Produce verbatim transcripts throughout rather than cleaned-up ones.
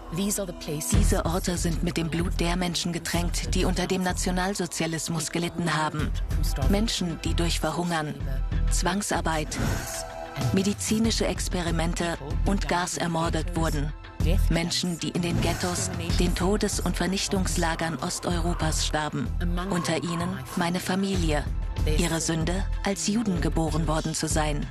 Diese Orte sind mit dem Blut der Menschen getränkt, die unter dem Nationalsozialismus gelitten haben. Menschen, die durch Verhungern, Zwangsarbeit, medizinische Experimente und Gas ermordet wurden. Menschen, die in den Ghettos, den Todes- und Vernichtungslagern Osteuropas starben. Unter ihnen meine Familie. Ihre Sünde, als Juden geboren worden zu sein.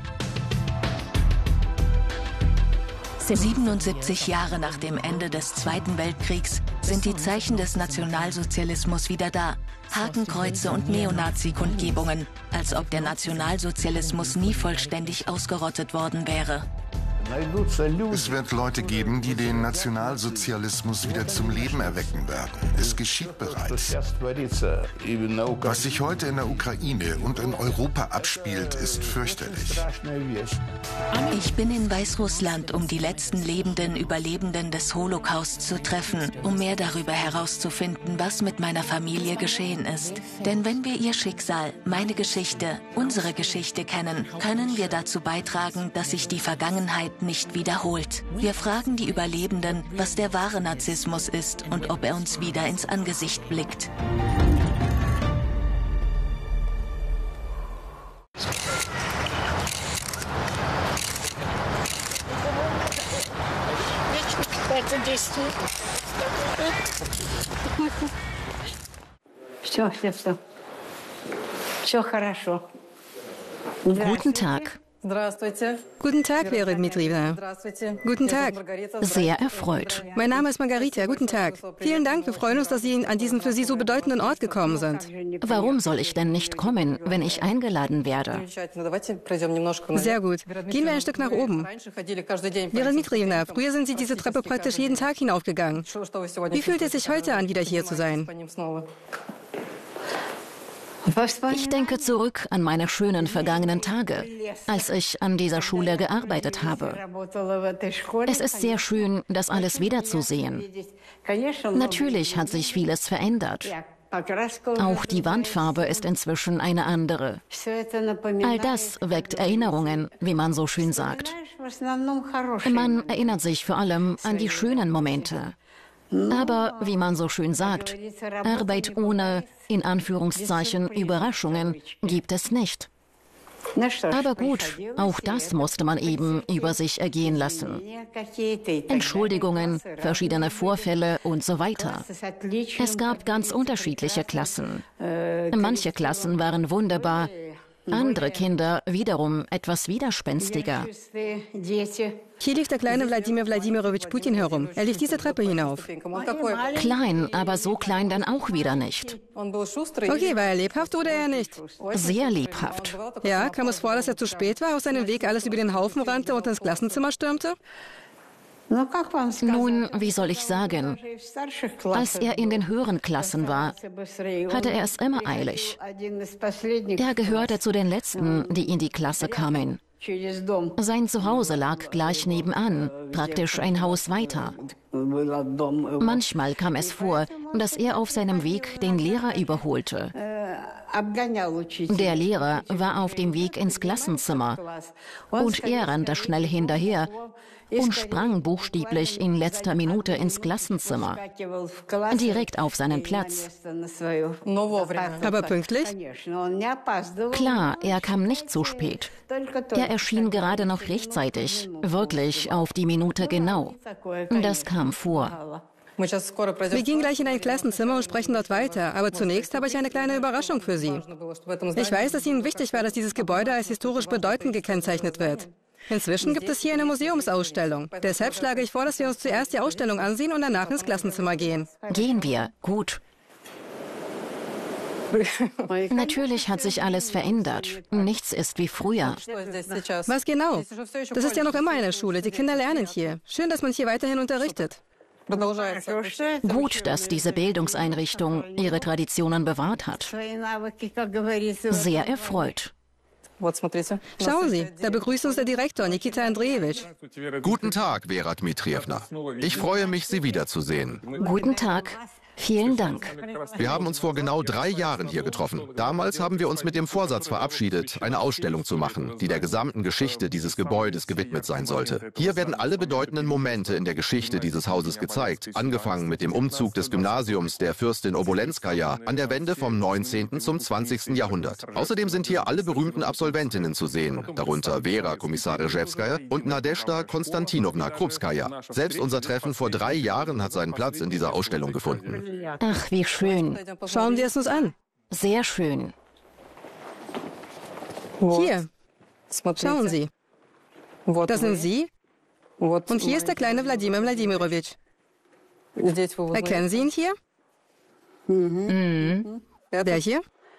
siebenundsiebzig Jahre nach dem Ende des Zweiten Weltkriegs sind die Zeichen des Nationalsozialismus wieder da. Hakenkreuze und Neonazi-Kundgebungen, als ob der Nationalsozialismus nie vollständig ausgerottet worden wäre. Es wird Leute geben, die den Nationalsozialismus wieder zum Leben erwecken werden. Es geschieht bereits. Was sich heute in der Ukraine und in Europa abspielt, ist fürchterlich. Ich bin in Weißrussland, um die letzten lebenden Überlebenden des Holocaust zu treffen, um mehr darüber herauszufinden, was mit meiner Familie geschehen ist. Denn wenn wir ihr Schicksal, meine Geschichte, unsere Geschichte kennen, können wir dazu beitragen, dass sich die Vergangenheit nicht wiederholt. Wir fragen die Überlebenden, was der wahre Narzissmus ist und ob er uns wieder ins Angesicht blickt. Guten Tag. Guten Tag, Vera Dmitrijewna. Guten Tag. Sehr erfreut. Mein Name ist Margarita. Guten Tag. Vielen Dank. Wir freuen uns, dass Sie an diesen für Sie so bedeutenden Ort gekommen sind. Warum soll ich denn nicht kommen, wenn ich eingeladen werde? Sehr gut. Gehen wir ein Stück nach oben. Vera Dmitrijewna, früher sind Sie diese Treppe praktisch jeden Tag hinaufgegangen. Wie fühlt es sich heute an, wieder hier zu sein? Ich denke zurück an meine schönen vergangenen Tage, als ich an dieser Schule gearbeitet habe. Es ist sehr schön, das alles wiederzusehen. Natürlich hat sich vieles verändert. Auch die Wandfarbe ist inzwischen eine andere. All das weckt Erinnerungen, wie man so schön sagt. Man erinnert sich vor allem an die schönen Momente. Aber, wie man so schön sagt, Arbeit ohne, in Anführungszeichen, Überraschungen gibt es nicht. Aber gut, auch das musste man eben über sich ergehen lassen. Entschuldigungen, verschiedene Vorfälle und so weiter. Es gab ganz unterschiedliche Klassen. Manche Klassen waren wunderbar, andere Kinder wiederum etwas widerspenstiger. Hier lief der kleine Wladimir Wladimirovich Putin herum. Er lief diese Treppe hinauf. Klein, aber so klein dann auch wieder nicht. Okay, war er lebhaft oder eher nicht? Sehr lebhaft. Ja, kam es vor, dass er zu spät war, auf seinem Weg alles über den Haufen rannte und ins Klassenzimmer stürmte? Nun, wie soll ich sagen, als er in den höheren Klassen war, hatte er es immer eilig. Er gehörte zu den Letzten, die in die Klasse kamen. Sein Zuhause lag gleich nebenan, praktisch ein Haus weiter. Manchmal kam es vor, dass er auf seinem Weg den Lehrer überholte. Der Lehrer war auf dem Weg ins Klassenzimmer und er rannte schnell hinterher und sprang buchstäblich in letzter Minute ins Klassenzimmer, direkt auf seinen Platz. Aber pünktlich? Klar, er kam nicht zu spät. Er erschien gerade noch rechtzeitig, wirklich auf die Minute genau. Das kam vor. Wir gehen gleich in ein Klassenzimmer und sprechen dort weiter, aber zunächst habe ich eine kleine Überraschung für Sie. Ich weiß, dass Ihnen wichtig war, dass dieses Gebäude als historisch bedeutend gekennzeichnet wird. Inzwischen gibt es hier eine Museumsausstellung. Deshalb schlage ich vor, dass wir uns zuerst die Ausstellung ansehen und danach ins Klassenzimmer gehen. Gehen wir, gut. Natürlich hat sich alles verändert. Nichts ist wie früher. Was genau? Das ist ja noch immer eine Schule. Die Kinder lernen hier. Schön, dass man hier weiterhin unterrichtet. Gut, dass diese Bildungseinrichtung ihre Traditionen bewahrt hat. Sehr erfreut. Schauen Sie, da begrüßt uns der Direktor, Nikita Andrejewitsch. Guten Tag, Vera Dmitrijewna. Ich freue mich, Sie wiederzusehen. Guten Tag. Vielen Dank. Wir haben uns vor genau drei Jahren hier getroffen. Damals haben wir uns mit dem Vorsatz verabschiedet, eine Ausstellung zu machen, die der gesamten Geschichte dieses Gebäudes gewidmet sein sollte. Hier werden alle bedeutenden Momente in der Geschichte dieses Hauses gezeigt, angefangen mit dem Umzug des Gymnasiums der Fürstin Obolenskaja an der Wende vom neunzehnten zum zwanzigsten Jahrhundert. Außerdem sind hier alle berühmten Absolventinnen zu sehen, darunter Vera Komissaryszewskaja und Nadezhda Konstantinowna Krupskaja. Selbst unser Treffen vor drei Jahren hat seinen Platz in dieser Ausstellung gefunden. Ach, wie schön. Schauen wir es uns an. Sehr schön. Hier. Schauen Sie. Das sind Sie. Und hier ist der kleine Wladimir Wladimirovich. Erkennen Sie ihn hier? Mhm. Der hier?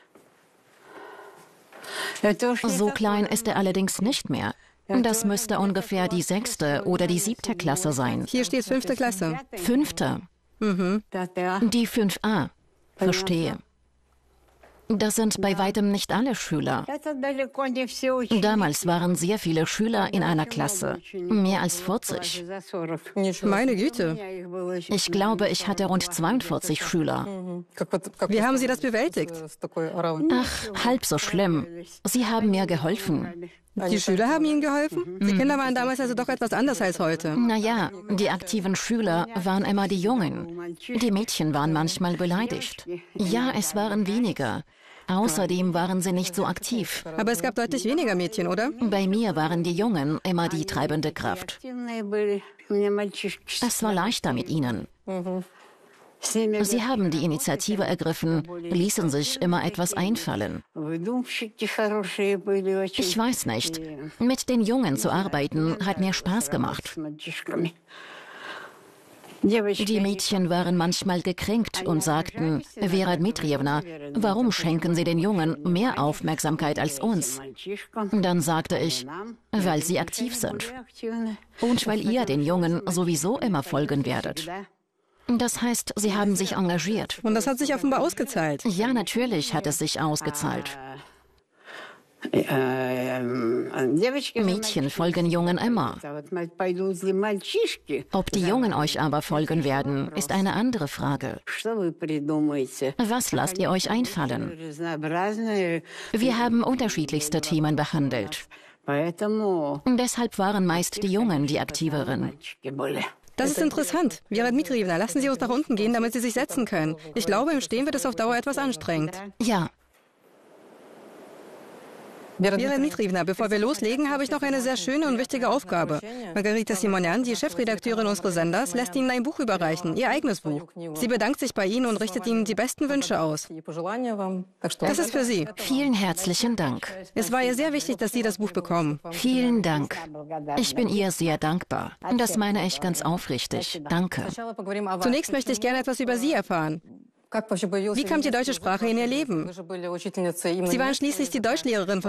So klein ist er allerdings nicht mehr. Das müsste ungefähr die sechste oder die siebte Klasse sein. Hier steht fünfte Klasse. Fünfte. Mhm. Die fünf a. Verstehe. Das sind bei weitem nicht alle Schüler. Damals waren sehr viele Schüler in einer Klasse. Mehr als vierzig. Meine Güte. Ich glaube, ich hatte rund zweiundvierzig Schüler. Wie haben Sie das bewältigt? Ach, halb so schlimm. Sie haben mir geholfen. Die Schüler haben Ihnen geholfen? Die Kinder waren damals also doch etwas anders als heute. Naja, die aktiven Schüler waren immer die Jungen. Die Mädchen waren manchmal beleidigt. Ja, es waren weniger. Außerdem waren sie nicht so aktiv. Aber es gab deutlich weniger Mädchen, oder? Bei mir waren die Jungen immer die treibende Kraft. Es war leichter mit ihnen. Sie haben die Initiative ergriffen, ließen sich immer etwas einfallen. Ich weiß nicht. Mit den Jungen zu arbeiten, hat mir Spaß gemacht. Die Mädchen waren manchmal gekränkt und sagten, Vera Dmitrijewna, warum schenken Sie den Jungen mehr Aufmerksamkeit als uns? Dann sagte ich, weil sie aktiv sind. Und weil ihr den Jungen sowieso immer folgen werdet. Das heißt, sie haben sich engagiert. Und das hat sich offenbar ausgezahlt. Ja, natürlich hat es sich ausgezahlt. Mädchen folgen Jungen immer. Ob die Jungen euch aber folgen werden, ist eine andere Frage. Was lasst ihr euch einfallen? Wir haben unterschiedlichste Themen behandelt. Deshalb waren meist die Jungen die aktiveren. Das ist interessant. Vera Dmitrijewna, lassen Sie uns nach unten gehen, damit Sie sich setzen können. Ich glaube, im Stehen wird es auf Dauer etwas anstrengend. Ja. Vera Dmitrijewna, bevor wir loslegen, habe ich noch eine sehr schöne und wichtige Aufgabe. Margarita Simonian, die Chefredakteurin unseres Senders, lässt Ihnen ein Buch überreichen, ihr eigenes Buch. Sie bedankt sich bei Ihnen und richtet Ihnen die besten Wünsche aus. Das ist für Sie. Vielen herzlichen Dank. Es war ihr sehr wichtig, dass Sie das Buch bekommen. Vielen Dank. Ich bin ihr sehr dankbar. Das meine ich ganz aufrichtig. Danke. Zunächst möchte ich gerne etwas über Sie erfahren. Wie kam die deutsche Sprache in Ihr Leben? Sie waren schließlich die Deutschlehrerin von